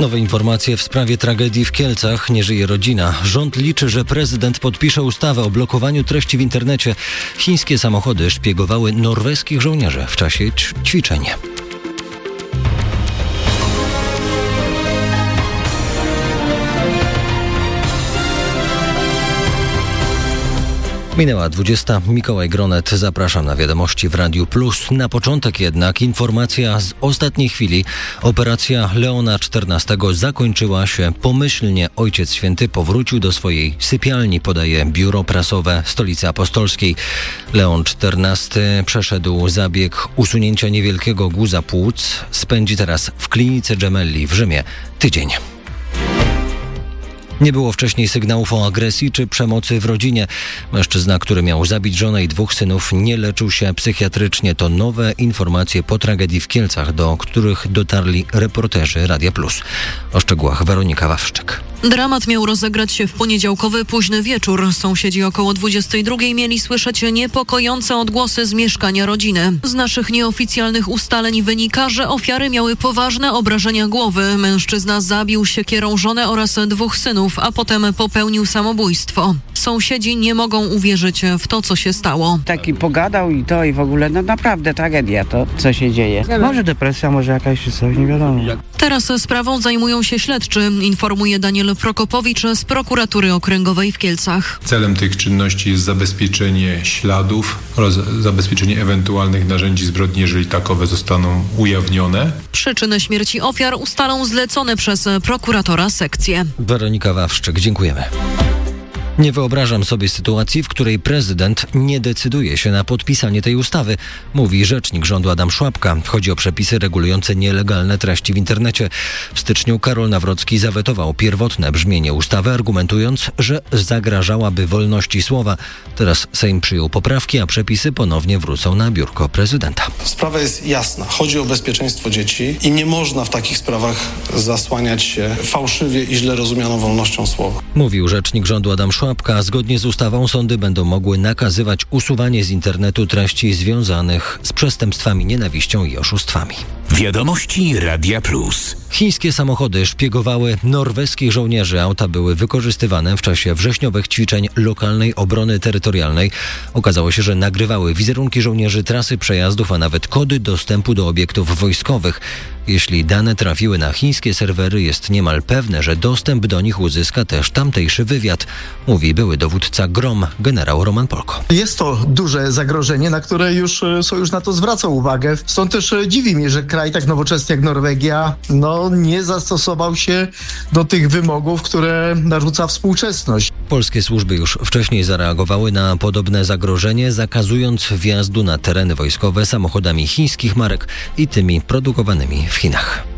Nowe informacje w sprawie tragedii w Kielcach. Nie żyje rodzina. Rząd liczy, że prezydent podpisze ustawę o blokowaniu treści w internecie. Chińskie samochody szpiegowały norweskich żołnierzy w czasie ćwiczeń. Minęła 20. Mikołaj Gronet. Zapraszam na wiadomości w Radiu Plus. Na początek jednak informacja z ostatniej chwili. Operacja Leona XIV zakończyła się pomyślnie. Ojciec Święty powrócił do swojej sypialni, podaje biuro prasowe Stolicy Apostolskiej. Leon XIV przeszedł zabieg usunięcia niewielkiego guza płuc. Spędzi teraz w klinice Gemelli w Rzymie tydzień. Nie było wcześniej sygnałów o agresji czy przemocy w rodzinie. Mężczyzna, który miał zabić żonę i 2 synów, nie leczył się psychiatrycznie. To nowe informacje po tragedii w Kielcach, do których dotarli reporterzy Radia Plus. O szczegółach Weronika Wawrzyk. Dramat miał rozegrać się w poniedziałkowy późny wieczór. Sąsiedzi około 22 mieli słyszeć niepokojące odgłosy z mieszkania rodziny. Z naszych nieoficjalnych ustaleń wynika, że ofiary miały poważne obrażenia głowy. Mężczyzna zabił siekierą żonę oraz 2 synów, a potem popełnił samobójstwo. Sąsiedzi nie mogą uwierzyć w to, co się stało. Taki pogadał i to i w ogóle, naprawdę tragedia to, co się dzieje. Może depresja, może jakaś coś, nie wiadomo. Teraz sprawą zajmują się śledczy, informuje Daniel Prokopowicz z Prokuratury Okręgowej w Kielcach. Celem tych czynności jest zabezpieczenie śladów oraz zabezpieczenie ewentualnych narzędzi zbrodni, jeżeli takowe zostaną ujawnione. Przyczyny śmierci ofiar ustalą zlecone przez prokuratora sekcje. Weronika Wawrzyk, dziękujemy. Nie wyobrażam sobie sytuacji, w której prezydent nie decyduje się na podpisanie tej ustawy, mówi rzecznik rządu Adam Szłapka. Chodzi o przepisy regulujące nielegalne treści w internecie. W styczniu Karol Nawrocki zawetował pierwotne brzmienie ustawy, argumentując, że zagrażałaby wolności słowa. Teraz Sejm przyjął poprawki, a przepisy ponownie wrócą na biurko prezydenta. Sprawa jest jasna. Chodzi o bezpieczeństwo dzieci i nie można w takich sprawach zasłaniać się fałszywie i źle rozumianą wolnością słowa. Mówił rzecznik rządu Adam Szłapka. Zgodnie z ustawą sądy będą mogły nakazywać usuwanie z internetu treści związanych z przestępstwami, nienawiścią i oszustwami. Wiadomości Radia Plus. Chińskie samochody szpiegowały norweskich żołnierzy. Auta były wykorzystywane w czasie wrześniowych ćwiczeń lokalnej obrony terytorialnej. Okazało się, że nagrywały wizerunki żołnierzy, trasy przejazdów, a nawet kody dostępu do obiektów wojskowych. Jeśli dane trafiły na chińskie serwery, jest niemal pewne, że dostęp do nich uzyska też tamtejszy wywiad, mówi były dowódca GROM, generał Roman Polko. Jest to duże zagrożenie, na które Sojusz NATO zwraca uwagę. Stąd też dziwi mnie, że kraj tak nowoczesny jak Norwegia nie zastosował się do tych wymogów, które narzuca współczesność. Polskie służby już wcześniej zareagowały na podobne zagrożenie, zakazując wjazdu na tereny wojskowe samochodami chińskich marek i tymi produkowanymi w Chinach.